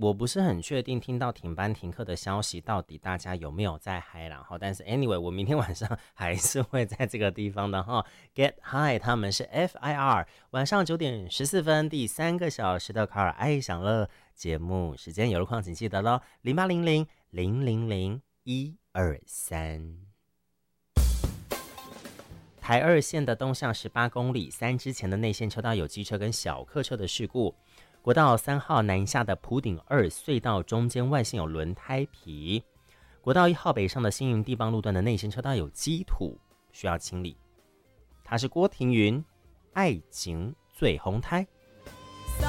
我不是很确定听到停班停课的消息，到底大家有没有在嗨啦？但是 anyway， 我明天晚上还是会在这个地方的哈。Get High， 他们是 FIR， 晚上9点14分，第3个小时的卡尔爱享乐节目时间有了况，请记得咯，0800-000-123。台2线的东向18公里，3之前的内线车道有机车跟小客车的事故。国道3号南下的埔顶2隧道中间外线有轮胎皮。国道1号北上的新营地邦路段的内线车道有积土，需要清理。他是郭庭云，爱情最红胎。